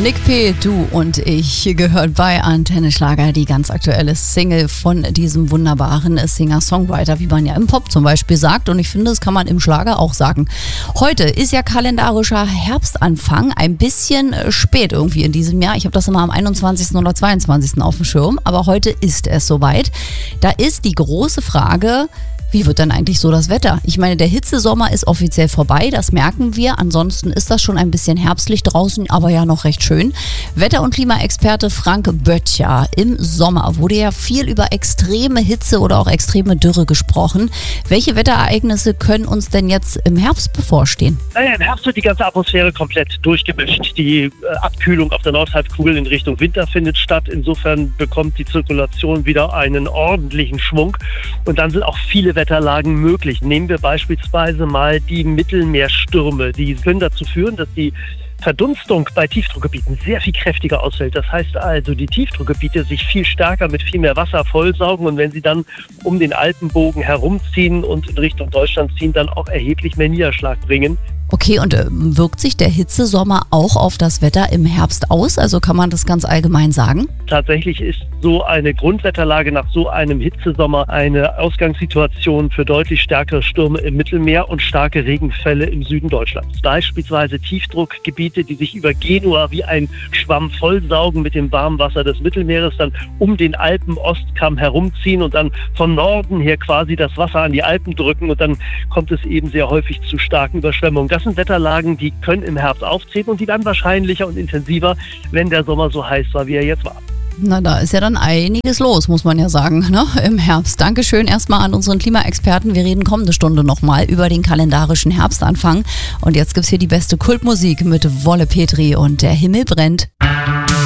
Nick P., Du und ich gehört bei Antenne Schlager, die ganz aktuelle Single von diesem wunderbaren Singer-Songwriter, wie man ja im Pop zum Beispiel sagt. Und ich finde, das kann man im Schlager auch sagen. Heute ist ja kalendarischer Herbstanfang, ein bisschen spät irgendwie in diesem Jahr. Ich habe das immer am 21. oder 22. auf dem Schirm, aber heute ist es soweit. Da ist die große Frage: Wie wird dann eigentlich so das Wetter? Ich meine, der Hitzesommer ist offiziell vorbei, das merken wir. Ansonsten ist das schon ein bisschen herbstlich draußen, aber ja noch recht schön. Wetter- und Klimaexperte Frank Böttcher. Im Sommer wurde ja viel über extreme Hitze oder auch extreme Dürre gesprochen. Welche Wetterereignisse können uns denn jetzt im Herbst bevorstehen? Naja, im Herbst wird die ganze Atmosphäre komplett durchgemischt. Die Abkühlung auf der Nordhalbkugel in Richtung Winter findet statt. Insofern bekommt die Zirkulation wieder einen ordentlichen Schwung. Und dann sind auch viele Wetterlagen möglich. Nehmen wir beispielsweise mal die Mittelmeerstürme. Die können dazu führen, dass die Verdunstung bei Tiefdruckgebieten sehr viel kräftiger ausfällt. Das heißt also, die Tiefdruckgebiete sich viel stärker mit viel mehr Wasser vollsaugen und wenn sie dann um den Alpenbogen herumziehen und in Richtung Deutschland ziehen, dann auch erheblich mehr Niederschlag bringen. Okay, und wirkt sich der Hitzesommer auch auf das Wetter im Herbst aus? Also kann man das ganz allgemein sagen? Tatsächlich ist so eine Grundwetterlage nach so einem Hitzesommer eine Ausgangssituation für deutlich stärkere Stürme im Mittelmeer und starke Regenfälle im Süden Deutschlands. Beispielsweise Tiefdruckgebiete, die sich über Genua wie ein Schwamm vollsaugen mit dem warmen Wasser des Mittelmeeres, dann um den Alpen-Ostkamm herumziehen und dann von Norden her quasi das Wasser an die Alpen drücken und dann kommt es eben sehr häufig zu starken Überschwemmungen. Das sind Wetterlagen, die können im Herbst auftreten und die werden wahrscheinlicher und intensiver, wenn der Sommer so heiß war, wie er jetzt war. Na, da ist ja dann einiges los, muss man ja sagen, ne? Im Herbst. Dankeschön erstmal an unseren Klimaexperten. Wir reden kommende Stunde nochmal über den kalendarischen Herbstanfang. Und jetzt gibt's hier die beste Kultmusik mit Wolle Petri und Der Himmel brennt.